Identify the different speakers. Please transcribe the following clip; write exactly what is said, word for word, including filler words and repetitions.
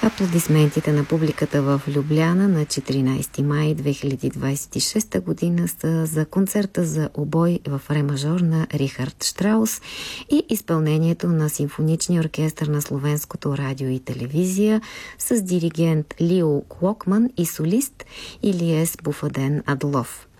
Speaker 1: Аплодисментите на публиката в Любляна на четиринайсети май две хиляди двайсет и шеста година са за концерта за обой в ре мажор на Рихард Штраус и изпълнението на симфоничния оркестър на Словенското радио и телевизия с диригент Лио Клокман и солист Илиес Буфаден Адлов.